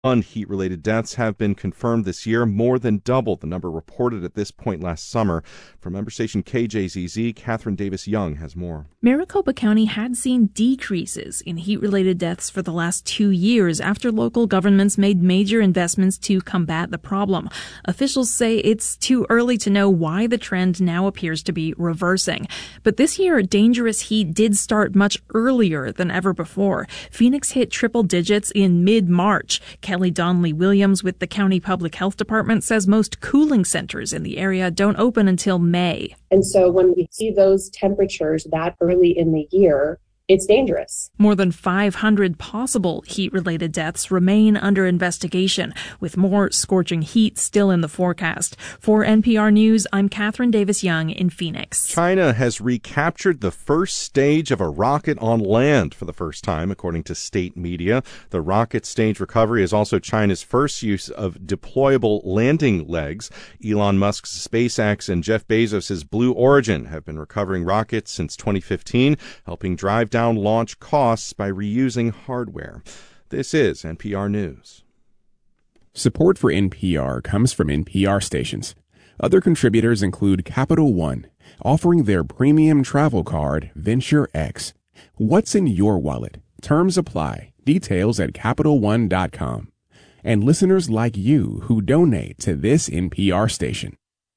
heat-related deaths have been confirmed this year, more than double the number reported at this point last summer. From member station KJZZ, Catherine Davis-Young has more. Maricopa County had seen decreases in heat-related deaths for the last 2 years after local governments made major investments to combat the problem. Officials say it's too early to know why the trend now appears to be reversing. But this year, dangerous heat did start much earlier than ever before. Phoenix hit triple digits in mid-March. Kelly Donnelly Williams with the County Public Health Department says most cooling centers in the area don't open until May. And so when we see those temperatures that early in the year, it's dangerous. More than 500 possible heat-related deaths remain under investigation, with more scorching heat still in the forecast. For NPR News, I'm Catherine Davis-Young in Phoenix. China has recaptured the first stage of a rocket on land for the first time, according to state media. The rocket stage recovery is also China's first use of deployable landing legs. Elon Musk's SpaceX and Jeff Bezos' Blue Origin have been recovering rockets since 2015, helping drive down launch costs by reusing hardware. This is NPR News. Support for NPR comes from NPR stations. Other contributors include Capital One, offering their premium travel card, Venture X. What's in your wallet? Terms apply. Details at CapitalOne.com. And listeners like you who donate to this NPR station.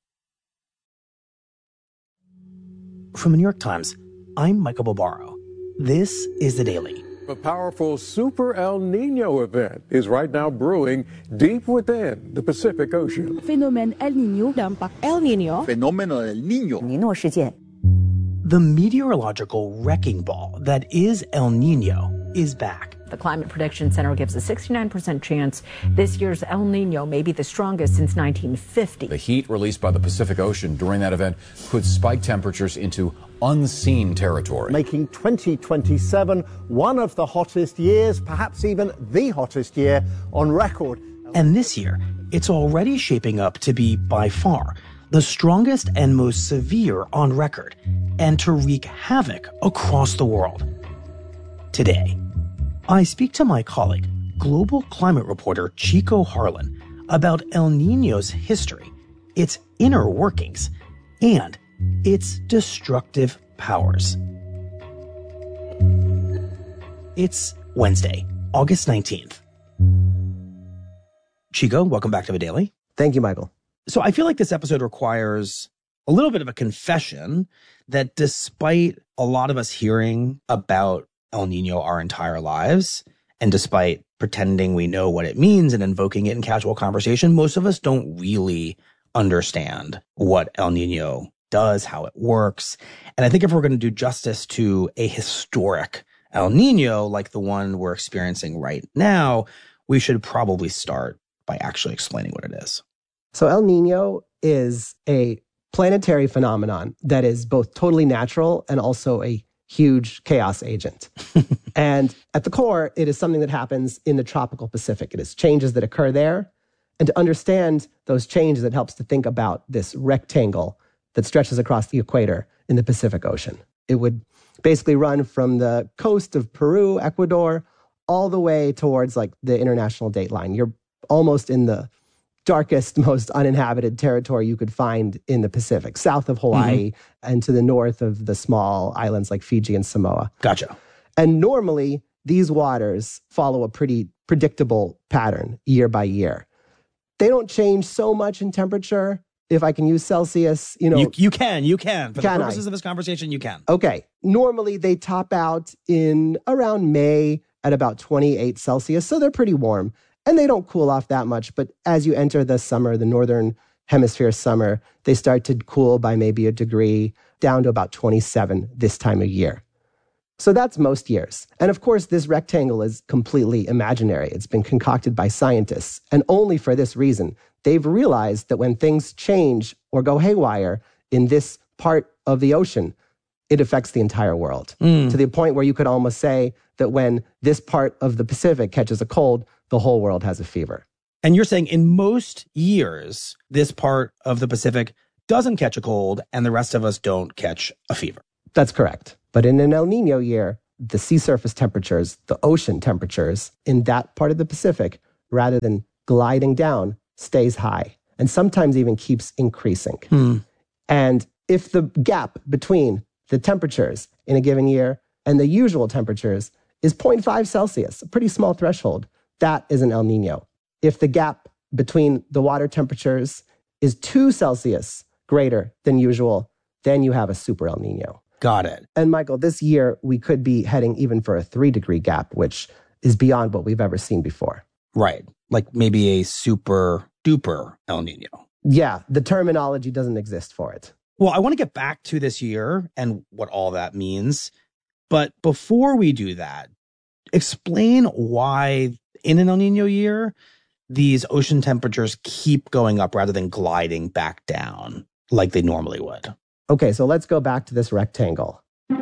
From the New York Times, I'm Michael Barbaro. This is The Daily. A powerful Super El Nino event is right now brewing deep within the Pacific Ocean. Phénomène El Niño, dampak El Niño. Fenómeno El Niño. 尼诺事件. The meteorological wrecking ball that is El Nino is back. The Climate Prediction Center gives a 69% chance this year's El Nino may be the strongest since 1950. The heat released by the Pacific Ocean during that event could spike temperatures into unseen territory, making 2027 one of the hottest years, perhaps even the hottest year on record. And this year, it's already shaping up to be, by far, the strongest and most severe on record, and to wreak havoc across the world. Today, I speak to my colleague, global climate reporter Chico Harlan, about El Niño's history, its inner workings, and its destructive powers. It's Wednesday, August 19th. Chico, welcome back to The Daily. Thank you, Michael. So I feel like this episode requires a little bit of a confession that despite a lot of us hearing about El Nino our entire lives, and despite pretending we know what it means and invoking it in casual conversation, most of us don't really understand what El Nino does, how it works. And I think if we're going to do justice to a historic El Nino like the one we're experiencing right now, we should probably start by actually explaining what it is. So El Nino is a planetary phenomenon that is both totally natural and also a huge chaos agent. And at the core, it is something that happens in the tropical Pacific. It is changes that occur there. And to understand those changes, it helps to think about this rectangle that stretches across the equator in the Pacific Ocean. It would basically run from the coast of Peru, Ecuador, all the way towards like the international date line. You're almost in the darkest, most uninhabited territory you could find in the Pacific, south of Hawaii and to the north of the small islands like Fiji and Samoa. Gotcha. And normally, these waters follow a pretty predictable pattern year by year. They don't change so much in temperature. If I can use Celsius, you can. For the purposes of this conversation, you can. Okay. Normally, they top out in around May at about 28 Celsius, so they're pretty warm. And they don't cool off that much, but as you enter the summer, the northern hemisphere summer, they start to cool by maybe a degree down to about 27 this time of year. So that's most years. And of course, this rectangle is completely imaginary. It's been concocted by scientists. And only for this reason, they've realized that when things change or go haywire in this part of the ocean, it affects the entire world. To the point where you could almost say that when this part of the Pacific catches a cold, the whole world has a fever. And you're saying in most years, this part of the Pacific doesn't catch a cold and the rest of us don't catch a fever. That's correct. But in an El Nino year, the sea surface temperatures, the ocean temperatures in that part of the Pacific rather than gliding down, stays high and sometimes even keeps increasing. And if the gap between the temperatures in a given year and the usual temperatures is 0.5 Celsius, a pretty small threshold, that is an El Nino. If the gap between the water temperatures is 2 Celsius greater than usual, then you have a super El Nino. Got it. And Michael, this year we could be heading even for a 3-degree gap, which is beyond what we've ever seen before. Right. Like maybe a super duper El Nino. Yeah, the terminology doesn't exist for it. Well, I want to get back to this year and what all that means. But before we do that, explain why in an El Nino year, these ocean temperatures keep going up rather than gliding back down like they normally would. Okay, so let's go back to this rectangle.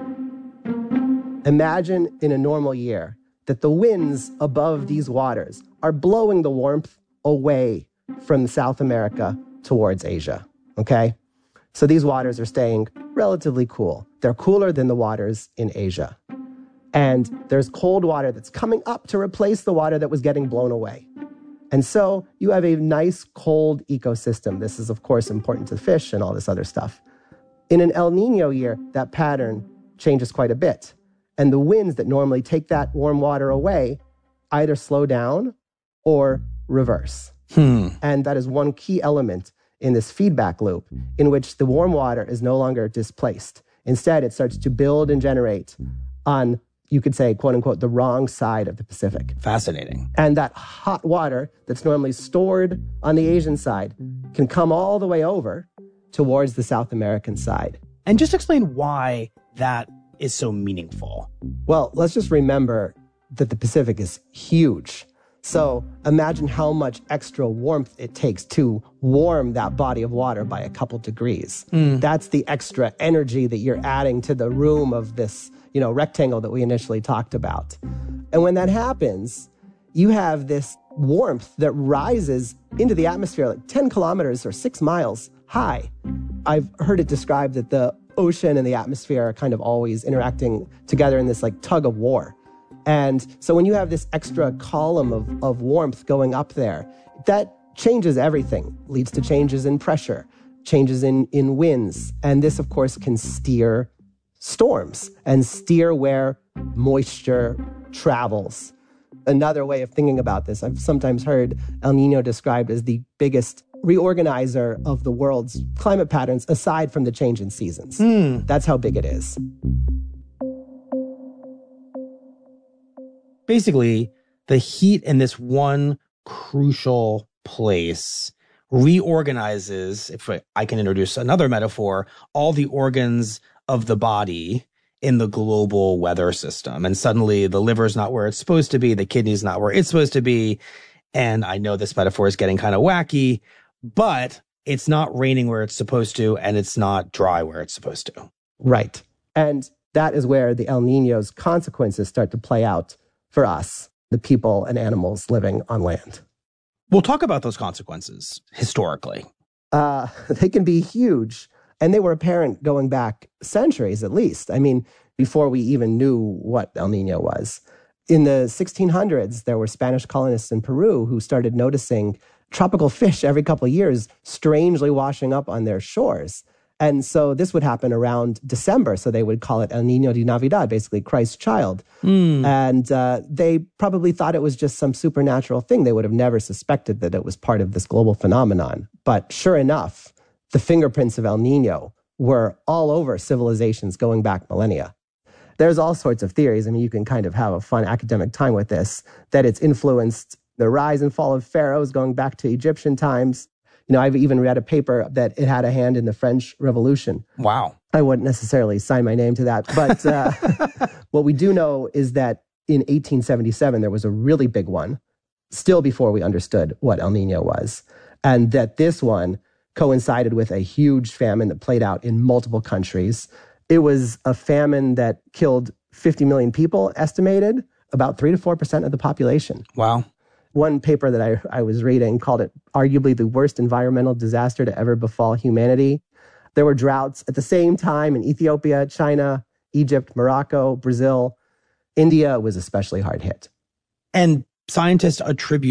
Imagine in a normal year that the winds above these waters are blowing the warmth away from South America towards Asia, okay? So these waters are staying relatively cool. They're cooler than the waters in Asia. And there's cold water that's coming up to replace the water that was getting blown away. And so you have a nice cold ecosystem. This is, of course, important to fish and all this other stuff. In an El Nino year, that pattern changes quite a bit. And the winds that normally take that warm water away either slow down or reverse. And that is one key element in this feedback loop in which the warm water is no longer displaced. Instead, it starts to build and generate on, you could say, quote unquote, the wrong side of the Pacific. Fascinating. And that hot water that's normally stored on the Asian side can come all the way over towards the South American side. And just explain why that is so meaningful. Well, let's just remember that the Pacific is huge. So imagine how much extra warmth it takes to warm that body of water by a couple degrees. That's the extra energy that you're adding to the room of this, rectangle that we initially talked about. And when that happens, you have this warmth that rises into the atmosphere like 10 kilometers or 6 miles high. I've heard it described that the ocean and the atmosphere are kind of always interacting together in this like tug of war. And so when you have this extra column of warmth going up there, that changes everything, leads to changes in pressure, changes in winds. And this, of course, can steer storms and steer where moisture travels. Another way of thinking about this, I've sometimes heard El Nino described as the biggest reorganizer of the world's climate patterns aside from the change in seasons. That's how big it is. Basically, the heat in this one crucial place reorganizes, if I can introduce another metaphor, all the organs of the body in the global weather system. And suddenly the liver's not where it's supposed to be, the kidney's not where it's supposed to be. And I know this metaphor is getting kind of wacky, but it's not raining where it's supposed to, and it's not dry where it's supposed to. Right. And that is where the El Nino's consequences start to play out for us, the people and animals living on land. We'll talk about those consequences historically. They can be huge. And they were apparent going back centuries at least. I mean, before we even knew what El Nino was. In the 1600s, there were Spanish colonists in Peru who started noticing tropical fish every couple of years strangely washing up on their shores. And so this would happen around December. So they would call it El Niño de Navidad, basically Christ's child. And they probably thought it was just some supernatural thing. They would have never suspected that it was part of this global phenomenon. But sure enough, the fingerprints of El Nino were all over civilizations going back millennia. There's all sorts of theories. I mean, you can kind of have a fun academic time with this, that it's influenced the rise and fall of pharaohs going back to Egyptian times. I've even read a paper that it had a hand in the French Revolution. Wow. I wouldn't necessarily sign my name to that. But what we do know is that in 1877, there was a really big one, still before we understood what El Nino was. And that this one coincided with a huge famine that played out in multiple countries. It was a famine that killed 50 million people, estimated, about 3 to 4% of the population. Wow. One paper that I was reading called it arguably the worst environmental disaster to ever befall humanity. There were droughts at the same time in Ethiopia, China, Egypt, Morocco, Brazil. India was especially hard hit. And scientists attribute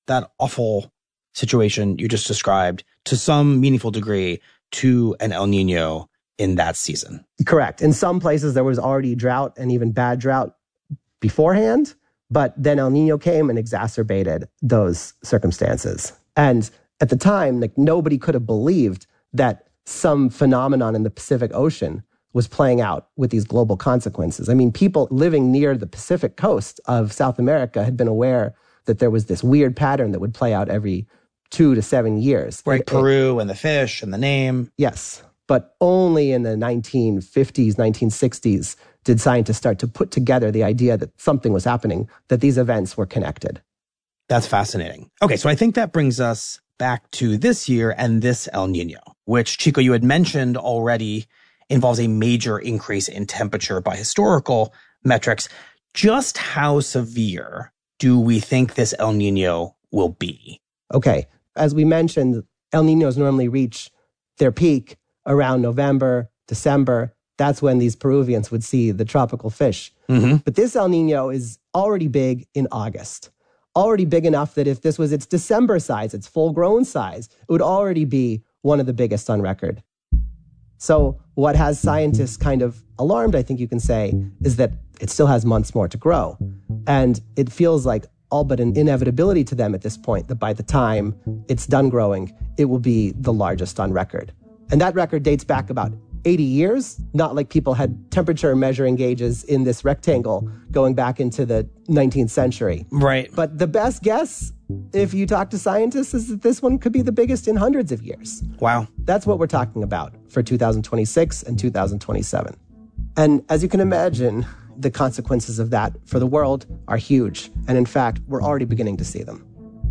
that awful situation you just described to some meaningful degree to an El Nino in that season. Correct. In some places, there was already drought and even bad drought beforehand, but then El Nino came and exacerbated those circumstances. And at the time, like, nobody could have believed that some phenomenon in the Pacific Ocean was playing out with these global consequences. I mean, people living near the Pacific coast of South America had been aware that there was this weird pattern that would play out every 2 to 7 years. Right, Peru and the fish and the name. Yes, but only in the 1950s, 1960s did scientists start to put together the idea that something was happening, that these events were connected. That's fascinating. Okay, so I think that brings us back to this year and this El Nino, which, Chico, you had mentioned already involves a major increase in temperature by historical metrics. Just how severe do we think this El Nino will be? Okay, as we mentioned, El Ninos normally reach their peak around November, December. That's when these Peruvians would see the tropical fish. Mm-hmm. But this El Nino is already big in August. Already big enough that if this was its December size, its full-grown size, it would already be one of the biggest on record. So what has scientists kind of alarmed, I think you can say, is that it still has months more to grow. And it feels like all but an inevitability to them at this point that by the time it's done growing, it will be the largest on record. And that record dates back about 80 years, not like people had temperature measuring gauges in this rectangle going back into the 19th century. Right. But the best guess, if you talk to scientists, is that this one could be the biggest in hundreds of years. Wow. That's what we're talking about for 2026 and 2027. And as you can imagine, the consequences of that for the world are huge. And in fact, we're already beginning to see them.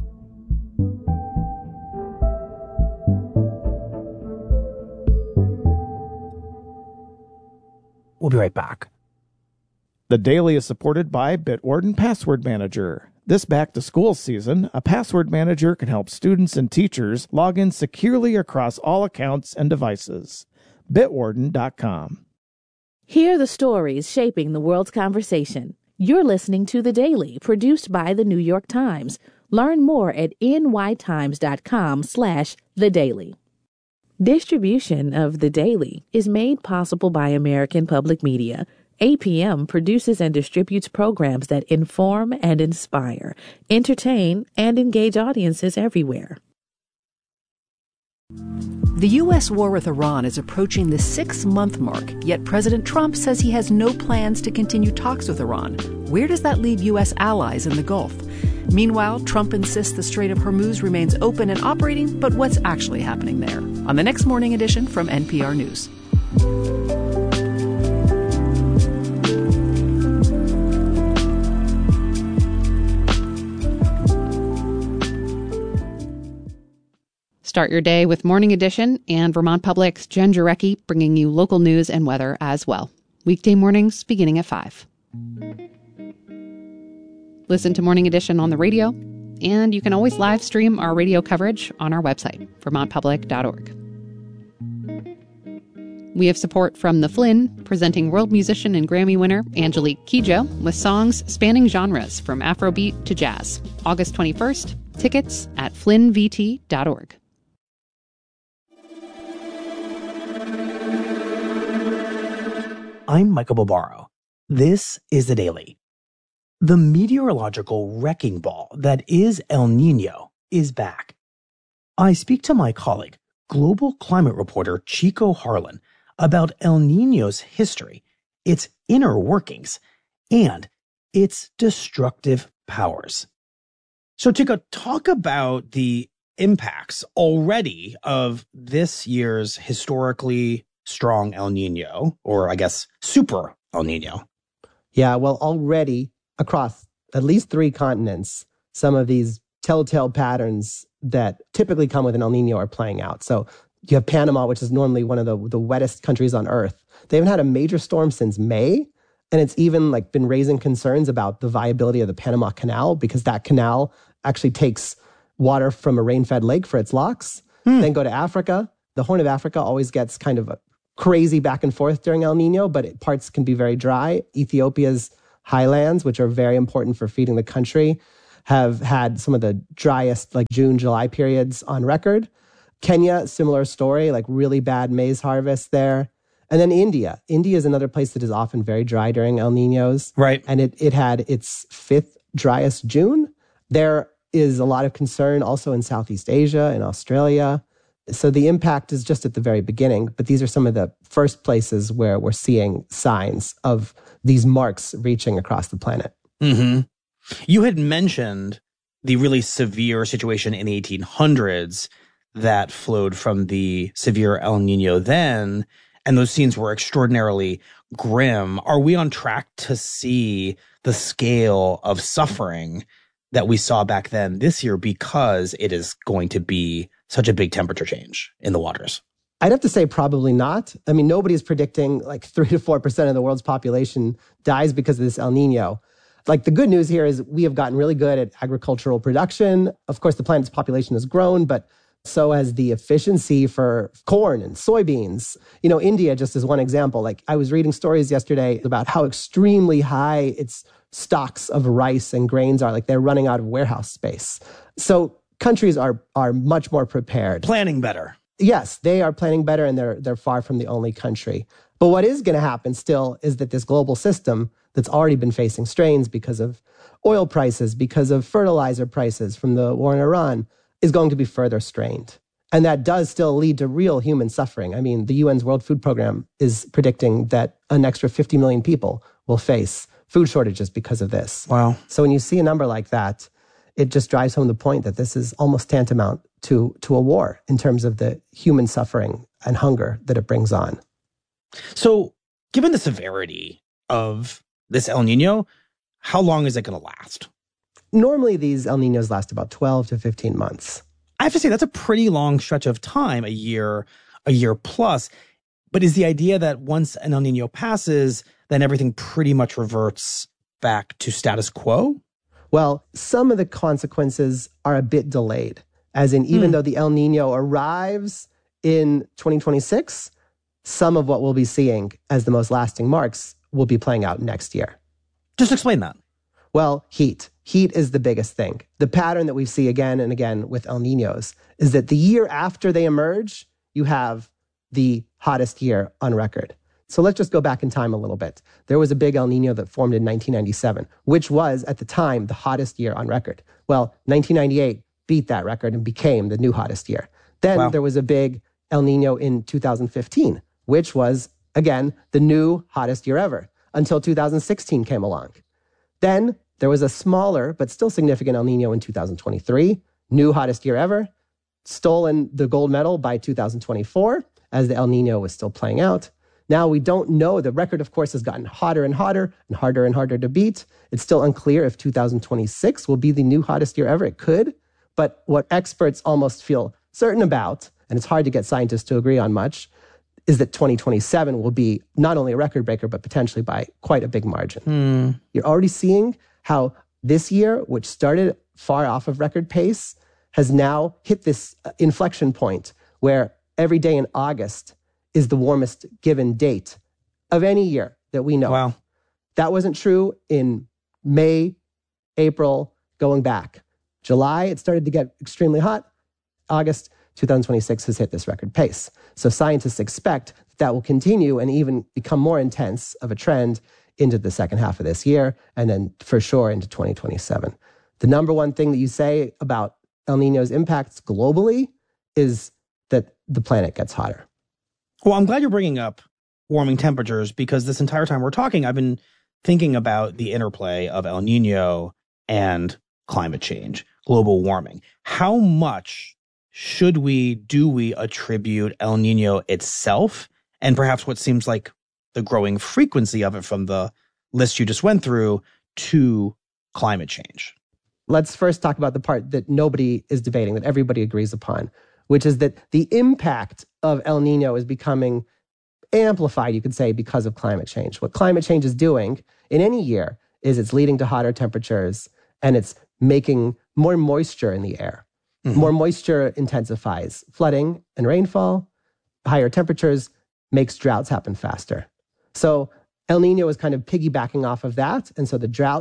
We'll be right back. The Daily is supported by Bitwarden Password Manager. This back-to-school season, a password manager can help students and teachers log in securely across all accounts and devices. Bitwarden.com. Hear the stories shaping the world's conversation. You're listening to The Daily, produced by The New York Times. Learn more at nytimes.com/The Daily. Distribution of The Daily is made possible by American Public Media. APM produces and distributes programs that inform and inspire, entertain, and engage audiences everywhere. The U.S. war with Iran is approaching the 6-month mark, yet President Trump says he has no plans to continue talks with Iran. Where does that leave U.S. allies in the Gulf? Meanwhile, Trump insists the Strait of Hormuz remains open and operating, but what's actually happening there? On the next Morning Edition from NPR News. Start your day with Morning Edition and Vermont Public's Jen Jarecki bringing you local news and weather as well. Weekday mornings beginning at 5. Listen to Morning Edition on the radio, and you can always live stream our radio coverage on our website, vermontpublic.org. We have support from The Flynn, presenting world musician and Grammy winner Angelique Kidjo with songs spanning genres from Afrobeat to jazz. August 21st, tickets at flynnvt.org. I'm Michael Barbaro. This is The Daily. The meteorological wrecking ball that is El Nino is back. I speak to my colleague, global climate reporter Chico Harlan, about El Nino's history, its inner workings, and its destructive powers. So, Chico, talk about the impacts already of this year's historically strong El Nino, or I guess super El Nino. Yeah, well, already across at least 3 continents, some of these telltale patterns that typically come with an El Nino are playing out. So you have Panama, which is normally one of the wettest countries on Earth. They haven't had a major storm since May, and it's even been raising concerns about the viability of the Panama Canal, because that canal actually takes water from a rain-fed lake for its locks. Then go to Africa. The Horn of Africa always gets kind of crazy back and forth during El Nino, but parts can be very dry. Ethiopia's highlands, which are very important for feeding the country, have had some of the driest like June, July periods on record. Kenya, similar story, like really bad maize harvest there. And then India. India is another place that is often very dry during El Niños. Right. And it had its 5th driest June. There is a lot of concern also in Southeast Asia and Australia. So the impact is just at the very beginning, but these are some of the first places where we're seeing signs of these marks reaching across the planet. Mm-hmm. You had mentioned the really severe situation in the 1800s that flowed from the severe El Nino then, and those scenes were extraordinarily grim. Are we on track to see the scale of suffering that we saw back then this year because it is going to be such a big temperature change in the waters? I'd have to say probably not. I mean, nobody's predicting like 3 to 4% of the world's population dies because of this El Nino. Like the good news here is we have gotten really good at agricultural production. Of course, the planet's population has grown, but so has the efficiency for corn and soybeans. You know, India, just as one example, like I was reading stories yesterday about how extremely high its stocks of rice and grains are. Like they're running out of warehouse space. So countries are much more prepared. Planning better. Yes, they are planning better, and they're far from the only country. But what is going to happen still is that this global system that's already been facing strains because of oil prices, because of fertilizer prices from the war in Iran, is going to be further strained. And that does still lead to real human suffering. I mean, the UN's World Food Program is predicting that an extra 50 million people will face food shortages because of this. Wow. So when you see a number like that, it just drives home the point that this is almost tantamount to a war in terms of the human suffering and hunger that it brings on. So given the severity of this El Nino, how long is it going to last? Normally, these El Ninos last about 12 to 15 months. I have to say, that's a pretty long stretch of time, a year plus. But is the idea that once an El Nino passes, then everything pretty much reverts back to status quo? Well, some of the consequences are a bit delayed, as in even though the El Nino arrives in 2026, some of what we'll be seeing as the most lasting marks will be playing out next year. Just explain that. Well, heat. Heat is the biggest thing. The pattern that we see again and again with El Ninos is that the year after they emerge, you have the hottest year on record. So let's just go back in time a little bit. There was a big El Nino that formed in 1997, which was at the time the hottest year on record. Well, 1998 beat that record and became the new hottest year. Then there was a big El Nino in 2015, which was, again, the new hottest year ever, until 2016 came along. Then there was a smaller but still significant El Nino in 2023, new hottest year ever, stolen the gold medal by 2024 as the El Nino was still playing out. Now we don't know. The record, of course, has gotten hotter and hotter and harder to beat. It's still unclear if 2026 will be the new hottest year ever. It could. But what experts almost feel certain about, and it's hard to get scientists to agree on much, is that 2027 will be not only a record breaker, but potentially by quite a big margin. You're already seeing how this year, which started far off of record pace, has now hit this inflection point where every day in August is the warmest given date of any year that we know. Wow. That wasn't true in May, April, going back. July, it started to get extremely hot. August 2026 has hit this record pace. So scientists expect that will continue and even become more intense of a trend into the second half of this year, and then for sure into 2027. The number one thing that you say about El Nino's impacts globally is that the planet gets hotter. Well, I'm glad you're bringing up warming temperatures, because this entire time we're talking, I've been thinking about the interplay of El Nino and climate change, global warming. How much do we attribute El Nino itself, and perhaps what seems like the growing frequency of it from the list you just went through, to climate change? Let's first talk about the part that nobody is debating, that everybody agrees upon, which is that the impact of El Nino is becoming amplified, you could say, because of climate change. What climate change is doing in any year is it's leading to hotter temperatures, and it's making more moisture in the air. More moisture intensifies flooding and rainfall. Higher temperatures makes droughts happen faster. So El Nino is kind of piggybacking off of that. And so the droughts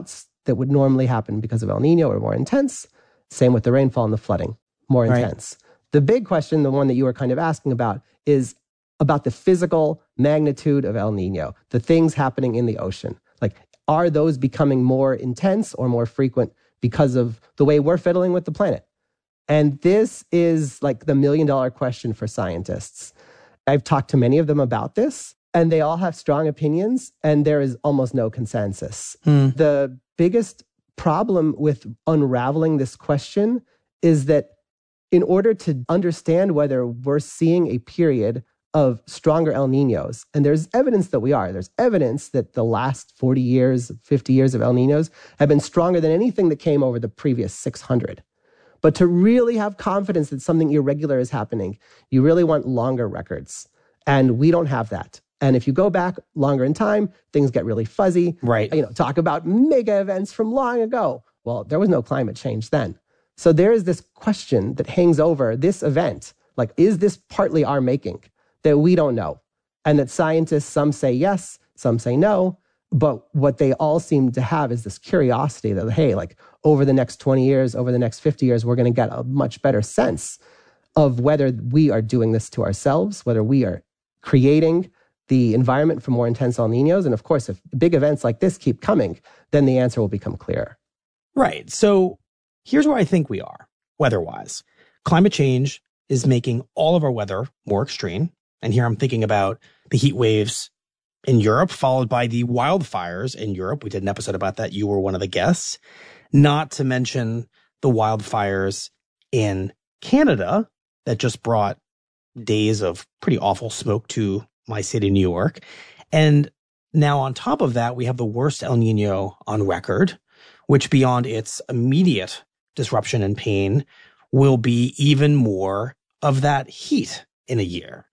that would normally happen because of El Nino are more intense. Same with the rainfall and the flooding, more intense. The big question, the one that you were kind of asking about, is about the physical magnitude of El Nino, the things happening in the ocean. Like, are those becoming more intense or more frequent because of the way we're fiddling with the planet? And this is like the $1 million question for scientists. I've talked to many of them about this, and they all have strong opinions, and there is almost no consensus. The biggest problem with unraveling this question is that in order to understand whether we're seeing a period of stronger El Ninos, and there's evidence that we are, there's evidence that the last 40 years, 50 years of El Ninos have been stronger than anything that came over the previous 600. But to really have confidence that something irregular is happening, you really want longer records. And we don't have that. And if you go back longer in time, things get really fuzzy. Right. Talk about mega events from long ago. Well, there was no climate change then. So there is this question that hangs over this event. Like, is this partly our making? That we don't know. And that scientists, some say yes, some say no. But what they all seem to have is this curiosity that, hey, like over the next 20 years, over the next 50 years, we're going to get a much better sense of whether we are doing this to ourselves, whether we are creating the environment for more intense El Ninos. And of course, if big events like this keep coming, then the answer will become clearer. Right. So here's where I think we are, weather-wise. Climate change is making all of our weather more extreme. And here I'm thinking about the heat waves in Europe, followed by the wildfires in Europe. We did an episode about that. You were one of the guests. Not to mention the wildfires in Canada that just brought days of pretty awful smoke to my city, New York. And now on top of that, we have the worst El Nino on record, which beyond its immediate disruption and pain will be even more of that heat in a year.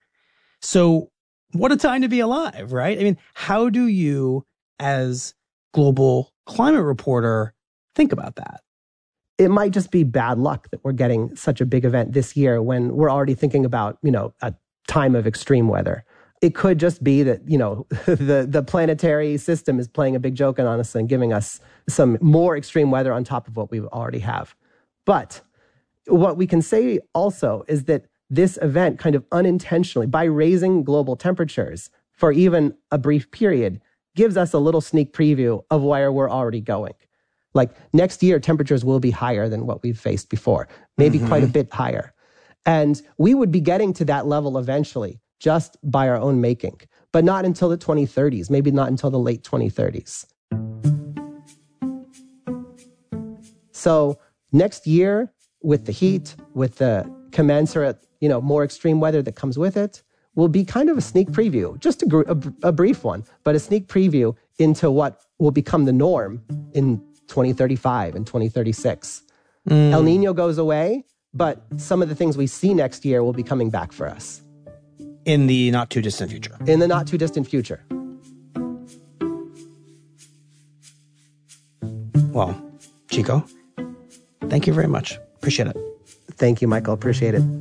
So what a time to be alive, right? I mean, how do you, as global climate reporter, think about that? It might just be bad luck that we're getting such a big event this year when we're already thinking about, a time of extreme weather. It could just be that, the planetary system is playing a big joke on us and giving us some more extreme weather on top of what we already have. But what we can say also is that this event kind of unintentionally, by raising global temperatures for even a brief period, gives us a little sneak preview of where we're already going. Like next year, temperatures will be higher than what we've faced before, maybe quite a bit higher. And we would be getting to that level eventually just by our own making, but not until the 2030s, maybe not until the late 2030s. So next year, with the heat, with the commensurate, more extreme weather that comes with it, will be kind of a sneak preview, just a brief one, but a sneak preview into what will become the norm in 2035 and 2036. El Nino goes away, but some of the things we see next year will be coming back for us. In the not too distant future. In the not too distant future. Well, Chico, thank you very much. Appreciate it. Thank you, Michael. Appreciate it.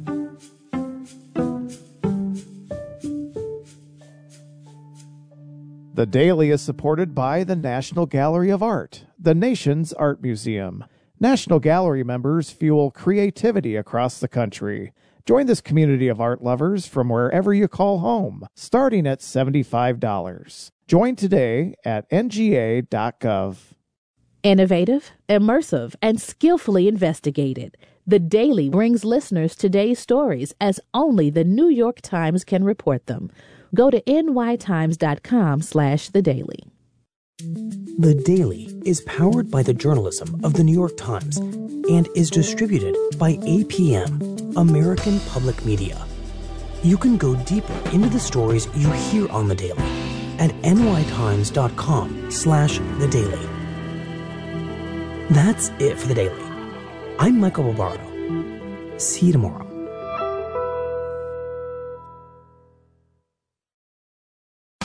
The Daily is supported by the National Gallery of Art, the nation's art museum. National Gallery members fuel creativity across the country. Join this community of art lovers from wherever you call home, starting at $75. Join today at nga.gov. Innovative, immersive, and skillfully investigated. The Daily brings listeners today's stories as only the New York Times can report them. Go to nytimes.com/The Daily. The Daily is powered by the journalism of the New York Times and is distributed by APM, American Public Media. You can go deeper into the stories you hear on The Daily at nytimes.com/The Daily. That's it for The Daily. I'm Michael Barbaro. See you tomorrow.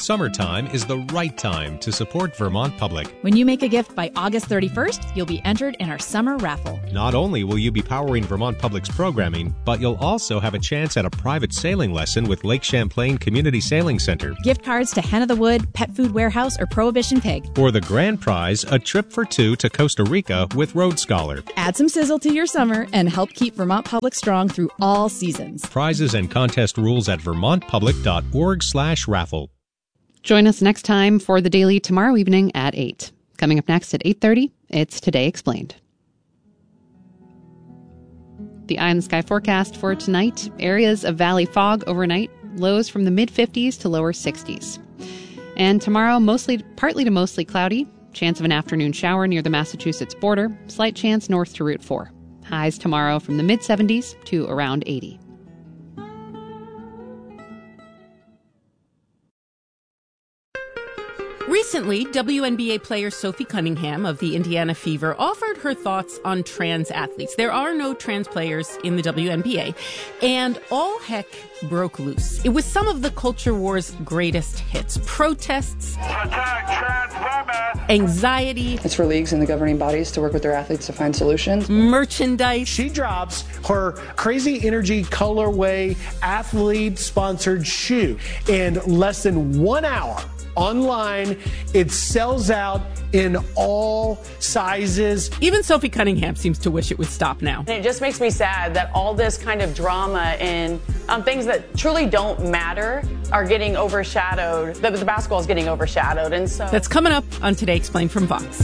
Summertime is the right time to support Vermont Public. When you make a gift by August 31st, you'll be entered in our summer raffle. Not only will you be powering Vermont Public's programming, but you'll also have a chance at a private sailing lesson with Lake Champlain Community Sailing Center. Gift cards to Hen of the Wood, Pet Food Warehouse, or Prohibition Pig. For the grand prize, a trip for two to Costa Rica with Road Scholar. Add some sizzle to your summer and help keep Vermont Public strong through all seasons. Prizes and contest rules at vermontpublic.org/raffle. Join us next time for The Daily tomorrow evening at 8. Coming up next at 8:30, it's Today Explained. The eye in the sky forecast for tonight: areas of valley fog overnight, lows from the mid-50s to lower 60s. And tomorrow, partly to mostly cloudy, chance of an afternoon shower near the Massachusetts border, slight chance north to Route 4. Highs tomorrow from the mid-70s to around 80. Recently, WNBA player Sophie Cunningham of the Indiana Fever offered her thoughts on trans athletes. There are no trans players in the WNBA, and all heck broke loose. It was some of the culture war's greatest hits. Protests, anxiety. It's for leagues and the governing bodies to work with their athletes to find solutions. Merchandise. She drops her Crazy Energy colorway athlete-sponsored shoe in less than 1 hour. Online, it sells out in all sizes. Even Sophie Cunningham seems to wish it would stop now. And it just makes me sad that all this kind of drama and things that truly don't matter are getting overshadowed. The basketball is getting overshadowed. And so that's coming up on Today Explained from Vox.